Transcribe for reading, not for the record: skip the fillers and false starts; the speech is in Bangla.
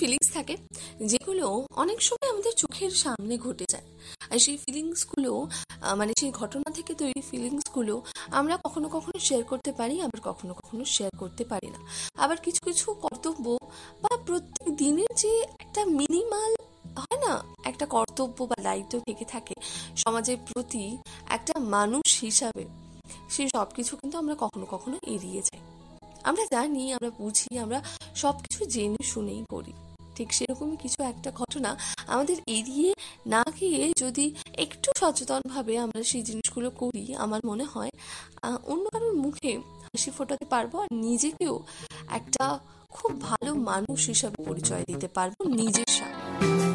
ফিলিংস থাকে যেগুলো অনেক সময় আমাদের চোখের সামনে ঘটে যায়। আর সেই ফিলিংসগুলো মানে সেই ঘটনা থেকে তৈরি ফিলিংসগুলো আমরা কখনো কখনো শেয়ার করতে পারি, আবার কখনো কখনো শেয়ার করতে পারি না। আবার কিছু কিছু কর্তব্য বা প্রত্যেক দিনের যে একটা মিনিমাল হয় না, একটা কর্তব্য বা দায়িত্ব থেকে থাকে সমাজের প্রতি একটা মানুষ হিসাবে, সেই সব কিছু কিন্তু আমরা কখনো কখনো এড়িয়ে যাই। আমরা জানি, আমরা বুঝি, আমরা সবকিছু জেনে শুনেই করি। ঠিক সেরকমই কিছু একটা ঘটনা আমাদের এড়িয়ে না গিয়ে যদি একটু সচেতনভাবে আমরা সেই জিনিসগুলো করি, আমার মনে হয় অন্য কারোর মুখে হাসি ফোটাতে পারবো, আর নিজেকেও একটা খুব ভালো মানুষ হিসাবে পরিচয় দিতে পারবো নিজের সামনে।